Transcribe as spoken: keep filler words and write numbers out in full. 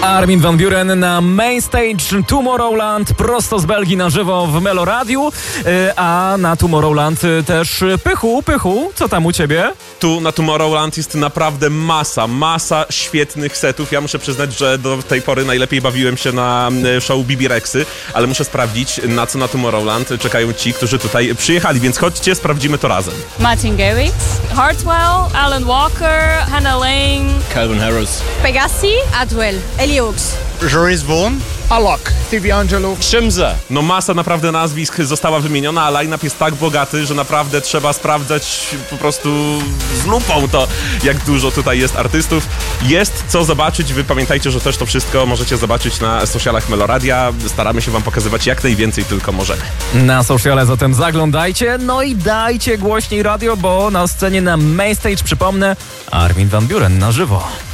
Armin van Buuren na Main Stage Tomorrowland prosto z Belgii na żywo w Meloradiu, a na Tomorrowland też Pychu. Pychu, co tam u ciebie? Tu na Tomorrowland jest naprawdę masa, masa świetnych setów. Ja muszę przyznać, że do tej pory najlepiej bawiłem się na show Bibi Rexy, ale muszę sprawdzić, na co na Tomorrowland czekają ci, którzy tutaj przyjechali, więc chodźcie, sprawdzimy to razem. Martin Garrix, Hartwell, Alan Walker, Hannah Lang, Calvin Harris, Pegassi, Adwell, Ellie Hooks, Joris Vaughan, Alok, Stevie Angelo, Shimza. No masa naprawdę nazwisk została wymieniona, a line-up jest tak bogaty, że naprawdę trzeba sprawdzać po prostu z lupą to, jak dużo tutaj jest artystów. Jest co zobaczyć, wy pamiętajcie, że też to wszystko możecie zobaczyć na socialach Meloradia. Staramy się wam pokazywać jak najwięcej tylko możemy. Na sociale zatem zaglądajcie, no i dajcie głośniej radio, bo na scenie na Main Stage, przypomnę, Armin van Buuren na żywo.